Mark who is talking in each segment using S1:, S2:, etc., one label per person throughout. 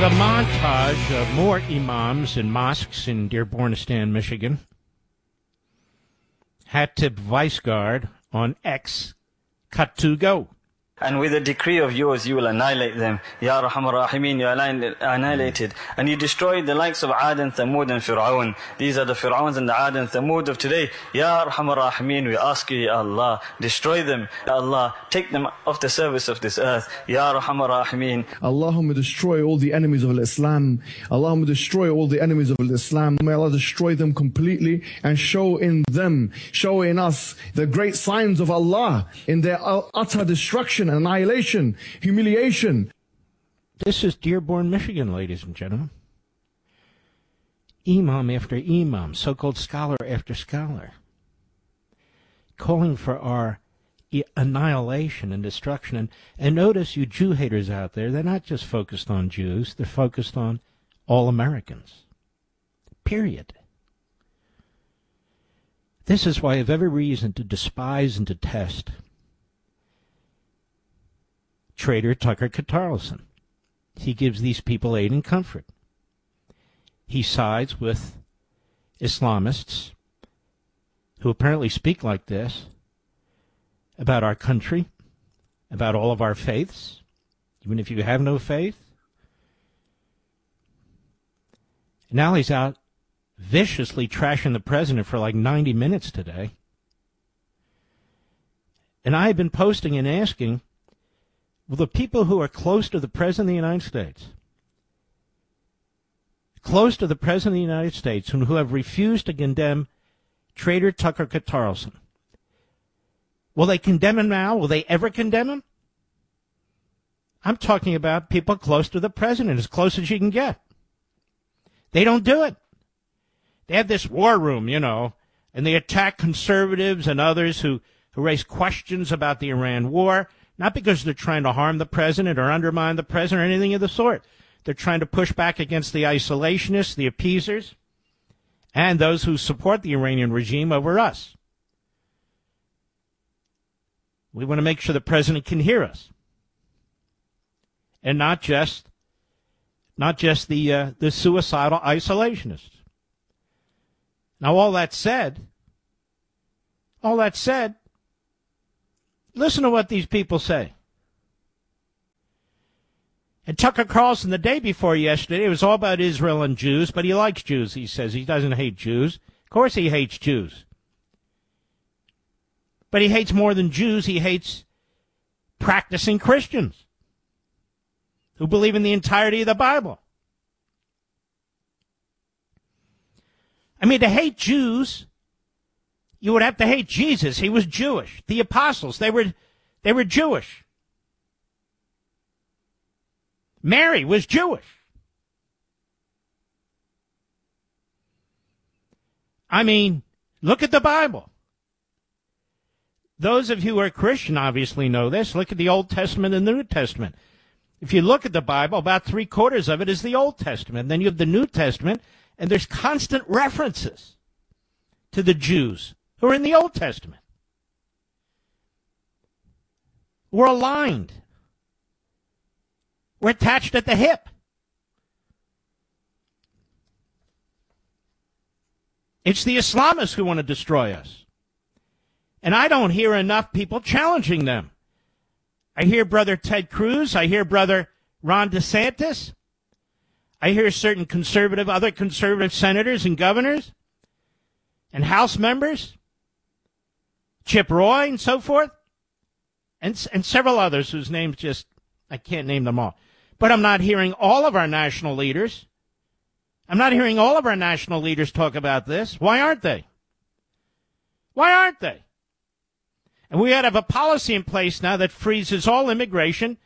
S1: A montage of more imams in mosques in Dearbornistan, Michigan. Hat tip vice guard on X, cut to go.
S2: And with a decree of yours, you will annihilate them. Ya Arhamar Rahimin, you annihilated. And you destroyed the likes of Ad and Thamud and Fir'aun. These are the Fir'auns and the Ad and Thamud of today. Ya Arhamar Rahimin, we ask you, Ya Allah, destroy them. Ya Allah, take them off the surface of this earth. Ya Arhamar Rahimin.
S3: Allahumma destroy all the enemies of Islam. Allahumma destroy all the enemies of Islam. May Allah destroy them completely and show in them, show in us the great signs of Allah in their utter destruction, annihilation, humiliation.
S1: This is Dearborn, Michigan, ladies and gentlemen. Imam after imam, so-called scholar after scholar, calling for our annihilation and destruction. And notice, you Jew haters out there, they're not just focused on Jews, they're focused on all Americans. Period. This is why I have every reason to despise and detest Traitor Tucker Carlson. He gives these people aid and comfort. He sides with Islamists who apparently speak like this about our country, about all of our faiths, even if you have no faith. Now he's out viciously trashing the president for like 90 minutes today. And I have been posting and asking, well, the people who are close to the President of the United States, and who have refused to condemn Traitor Tucker Carlson, will they condemn him now? Will they ever condemn him? I'm talking about people close to the President, as close as you can get. They don't do it. They have this war room, and they attack conservatives and others who raise questions about the Iran war. Not because they're trying to harm the president or undermine the president or anything of the sort. They're trying to push back against the isolationists, the appeasers, and those who support the Iranian regime over us. We want to make sure the president can hear us. And not just the suicidal isolationists. Now, all that said, listen to what these people say. And Tucker Carlson, the day before yesterday, it was all about Israel and Jews, but he likes Jews, he says. He doesn't hate Jews. Of course he hates Jews. But he hates more than Jews. He hates practicing Christians who believe in the entirety of the Bible. I mean, to hate Jews, you would have to hate Jesus. He was Jewish. The apostles, they were Jewish. Mary was Jewish. I mean, look at the Bible. Those of you who are Christian obviously know this. Look at the Old Testament and the New Testament. If you look at the Bible, about 3/4 of it is the Old Testament. Then you have the New Testament, and there's constant references to the Jews who are in the Old Testament. We're aligned. We're attached at the hip. It's the Islamists who want to destroy us. And I don't hear enough people challenging them. I hear Brother Ted Cruz. I hear Brother Ron DeSantis. I hear certain other conservative senators and governors and House members, Chip Roy and so forth, and several others whose names I can't name them all. But I'm not hearing all of our national leaders. I'm not hearing all of our national leaders talk about this. Why aren't they? Why aren't they? And we ought to have a policy in place now that freezes all immigration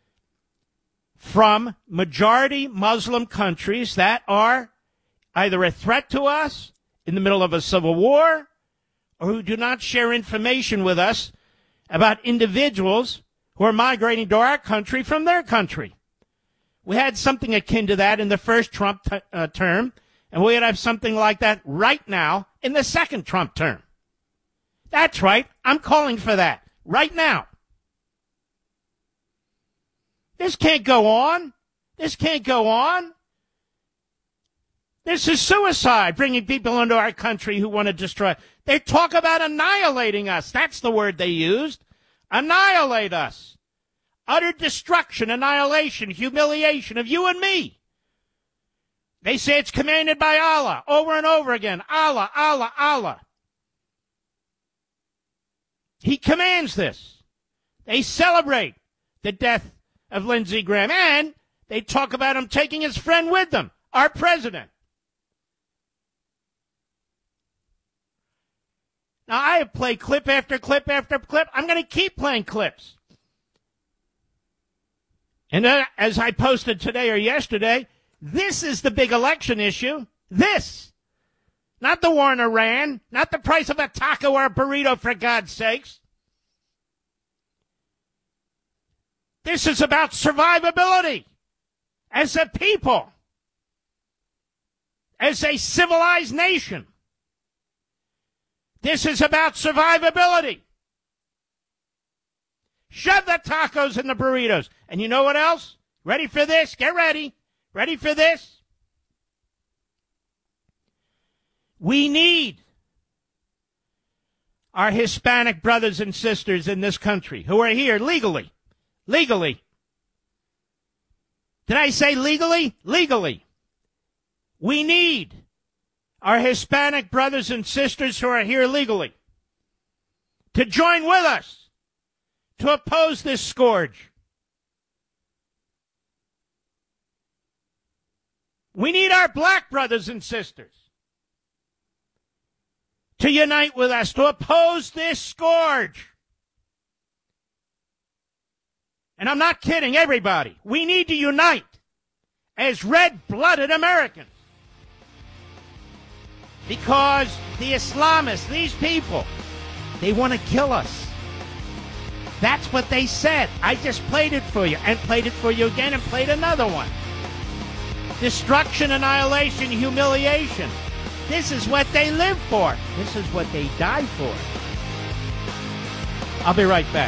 S1: from majority Muslim countries that are either a threat to us in the middle of a civil war or who do not share information with us about individuals who are migrating to our country from their country. We had something akin to that in the first Trump term, and we ought to have something like that right now in the second Trump term. That's right. I'm calling for that right now. This can't go on. This can't go on. This is suicide, bringing people into our country who want to destroy. They talk about annihilating us. That's the word they used. Annihilate us. Utter destruction, annihilation, humiliation of you and me. They say it's commanded by Allah over and over again. Allah, Allah, Allah. He commands this. They celebrate the death of Lindsey Graham, and they talk about him taking his friend with them, our president. Now, I have played clip after clip after clip. I'm going to keep playing clips. And as I posted today or yesterday, this is the big election issue. This. Not the war in Iran. Not the price of a taco or a burrito, for God's sakes. This is about survivability as a people, as a civilized nation. This is about survivability. Shove the tacos and the burritos. And you know what else? Ready for this? Get ready. Ready for this? We need our Hispanic brothers and sisters in this country who are here legally. Legally. Did I say legally? Legally. We need our Hispanic brothers and sisters who are here legally to join with us to oppose this scourge. We need our black brothers and sisters to unite with us to oppose this scourge. And I'm not kidding, everybody. We need to unite as red-blooded Americans. Because the Islamists, these people, they want to kill us. That's what they said. I just played it for you and played it for you again and played another one. Destruction, annihilation, humiliation. This is what they live for. This is what they die for. I'll be right back.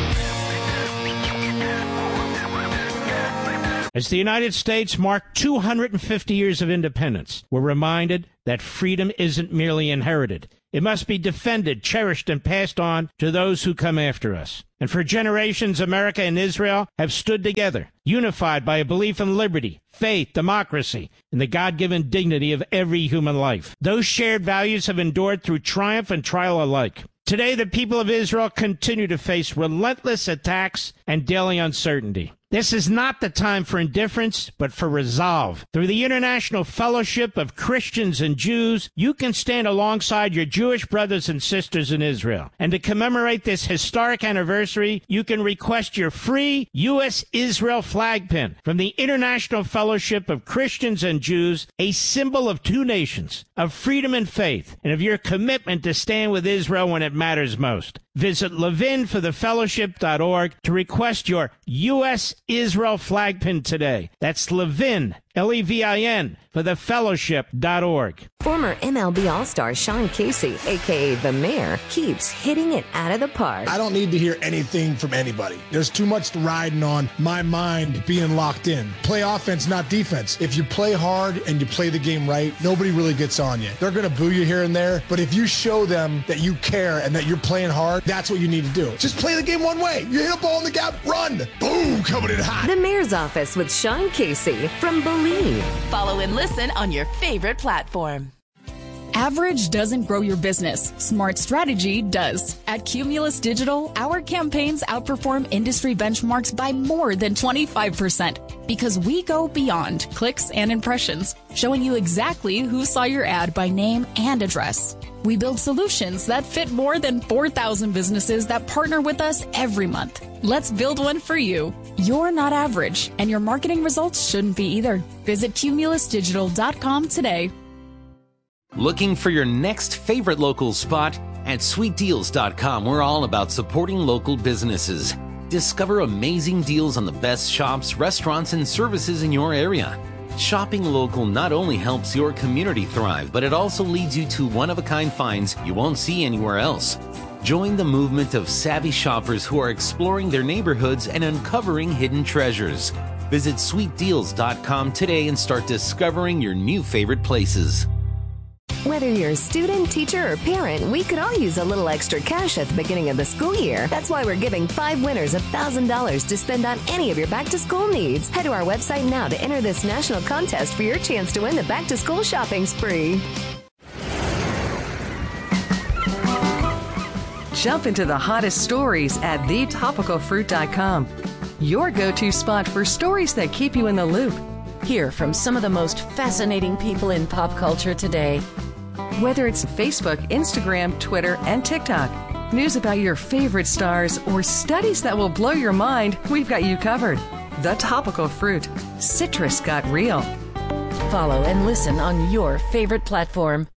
S1: As the United States marked 250 years of independence, we're reminded that freedom isn't merely inherited. It must be defended, cherished, and passed on to those who come after us. And for generations, America and Israel have stood together, unified by a belief in liberty, faith, democracy, and the God-given dignity of every human life. Those shared values have endured through triumph and trial alike. Today, the people of Israel continue to face relentless attacks and daily uncertainty. This is not the time for indifference, but for resolve. Through the International Fellowship of Christians and Jews, you can stand alongside your Jewish brothers and sisters in Israel. And to commemorate this historic anniversary, you can request your free U.S. Israel flag pin from the International Fellowship of Christians and Jews, a symbol of two nations, of freedom and faith, and of your commitment to stand with Israel when it matters most. Visit levinforthefellowship.org to request your U.S. Israel flag pin today. That's Levin, Levin, for thefellowship.org.
S4: Former MLB All-Star Sean Casey, a.k.a. The Mayor, keeps hitting it out of the park.
S5: I don't need to hear anything from anybody. There's too much riding on my mind being locked in. Play offense, not defense. If you play hard and you play the game right, nobody really gets on you. They're going to boo you here and there, but if you show them that you care and that you're playing hard, that's what you need to do. Just play the game one way. You hit a ball in the gap, run. Boom, coming in hot.
S4: The Mayor's Office with Sean Casey from Believe.
S6: Follow and listen on your favorite platform.
S7: Average doesn't grow your business. Smart strategy does. At Cumulus Digital, our campaigns outperform industry benchmarks by more than 25% because we go beyond clicks and impressions, showing you exactly who saw your ad by name and address. We build solutions that fit more than 4,000 businesses that partner with us every month. Let's build one for you. You're not average, and your marketing results shouldn't be either. Visit cumulusdigital.com today.
S8: Looking for your next favorite local spot? At sweetdeals.com, we're all about supporting local businesses. Discover amazing deals on the best shops, restaurants, and services in your area. Shopping local not only helps your community thrive, but it also leads you to one-of-a-kind finds you won't see anywhere else. Join the movement of savvy shoppers who are exploring their neighborhoods and uncovering hidden treasures. Visit sweetdeals.com today and start discovering your new favorite places.
S4: Whether you're a student, teacher, or parent, we could all use a little extra cash at the beginning of the school year. That's why we're giving 5 winners $1,000 to spend on any of your back-to-school needs. Head to our website now to enter this national contest for your chance to win the back-to-school shopping spree.
S9: Jump into the hottest stories at thetopicalfruit.com. Your go-to spot for stories that keep you in the loop.
S10: Hear from some of the most fascinating people in pop culture today.
S9: Whether it's Facebook, Instagram, Twitter, and TikTok, news about your favorite stars, or studies that will blow your mind, we've got you covered. The Topical Fruit. Citrus got real.
S10: Follow and listen on your favorite platform.